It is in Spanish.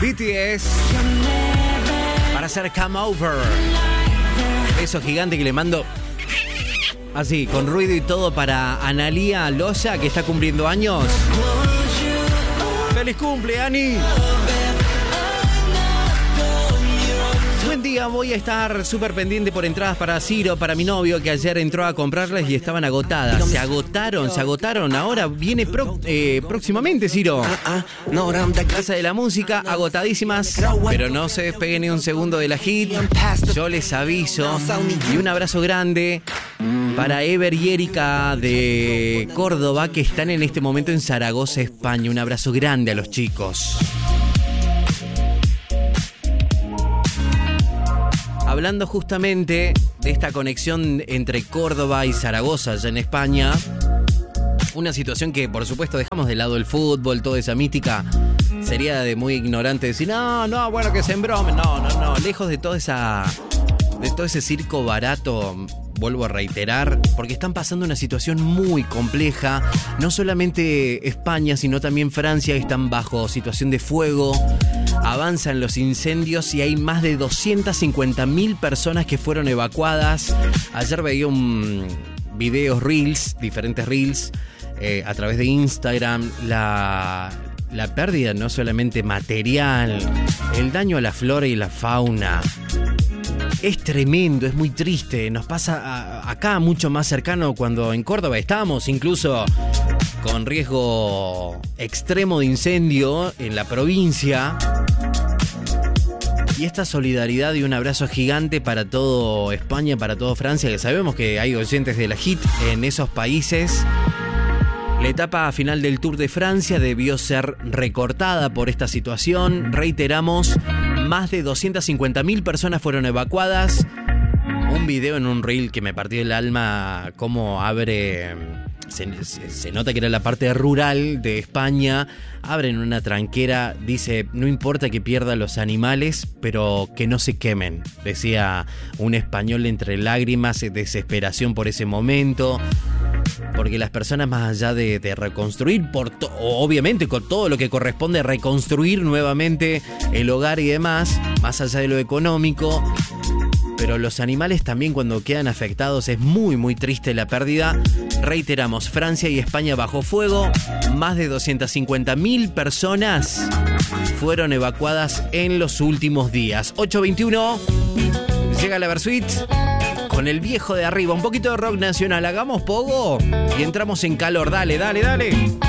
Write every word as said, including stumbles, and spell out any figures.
B T S para hacer Come Over. Beso gigante que le mando así, con ruido y todo, para Analía Loya, que está cumpliendo años. ¡Feliz cumple, Ani! Buen día, voy a estar súper pendiente por entradas para Ciro, para mi novio, que ayer entró a comprarlas y estaban agotadas. Se agotaron, se agotaron. Ahora viene pro, eh, próximamente, Ciro. Casa de la Música, agotadísimas, pero no se despeguen ni un segundo de la hit. Yo les aviso. Y un abrazo grande para Ever y Erika de Córdoba, que están en este momento en Zaragoza, España. Un abrazo grande a los chicos. Hablando justamente de esta conexión entre Córdoba y Zaragoza, allá en España, una situación que, por supuesto, dejamos de lado el fútbol, toda esa mística. Sería de muy ignorante decir, no, no, bueno, que se embrome. No, no, no, lejos de toda esa, de todo ese circo barato, vuelvo a reiterar, porque están pasando una situación muy compleja. No solamente España, sino también Francia, están bajo situación de fuego. Avanzan los incendios y hay más de doscientas cincuenta mil personas que fueron evacuadas. Ayer veía un videos, reels, diferentes reels, eh, a través de Instagram. La, la pérdida no solamente material, el daño a la flora y la fauna. Es tremendo, es muy triste. Nos pasa a, acá mucho más cercano cuando en Córdoba estamos, incluso con riesgo extremo de incendio en la provincia. Y esta solidaridad y un abrazo gigante para todo España, para todo Francia, que sabemos que hay oyentes de la hit en esos países. La etapa final del Tour de Francia debió ser recortada por esta situación. Reiteramos, más de doscientas cincuenta mil personas fueron evacuadas. Un video en un reel que me partió el alma, cómo abre... Se, se, se nota que era la parte rural de España. Abren una tranquera, dice, no importa que pierda los animales, pero que no se quemen. Decía un español entre lágrimas, desesperación por ese momento. Porque las personas, más allá de, de reconstruir, por to- obviamente con todo lo que corresponde reconstruir nuevamente el hogar y demás, más allá de lo económico, pero los animales también, cuando quedan afectados, es muy muy triste la pérdida. Reiteramos, Francia y España bajo fuego. Más de doscientas cincuenta mil personas fueron evacuadas en los últimos días. ocho veintiuno, llega la Versuit con el viejo de arriba. Un poquito de rock nacional, hagamos pogo y entramos en calor. Dale, dale, dale.